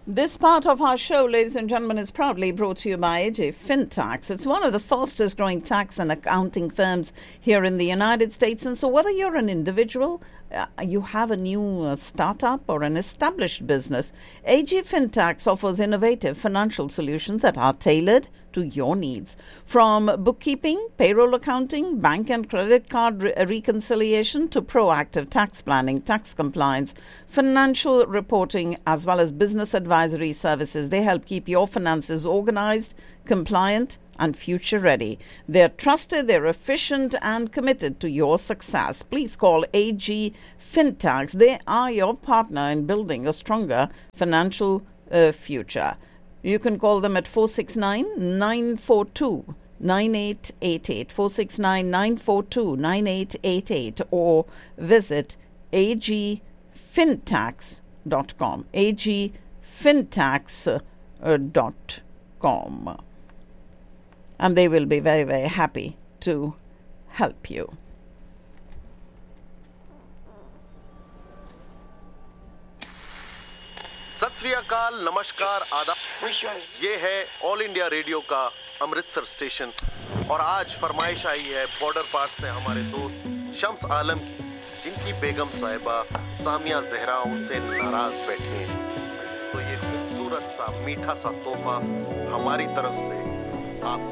This part of our show, ladies and gentlemen, is proudly brought to you by AJ FinTax. It's one of the fastest growing tax and accounting firms here in the United States. And so whether you're an individual, you have a new startup or an established business, AG FinTax offers innovative financial solutions that are tailored to your needs. From bookkeeping, payroll accounting, bank and credit card reconciliation to proactive tax planning, tax compliance, financial reporting, as well as business advisory services, they help keep your finances organized, compliant, and future ready. They're trusted, they're efficient, and committed to your success. Please call AG FinTax. They are your partner in building a stronger financial future. You can call them at 469-942-9888, 469-942-9888, or visit agfintax.com, agfintax.com. And they will be very, very happy to help you. सत श्री अकाल, नमस्कार, आदाब। ये है all India radio का Amritsar station और आज फरमाइश आई है बॉर्डर पास से हमारे दोस्त शम्स आलम की, जिनकी बेगम साहिबा सामिया जहरा उनसे नाराज बैठे हैं। तो ये खूबसूरत सा मीठा सा तोहफा हमारी तरफ से आप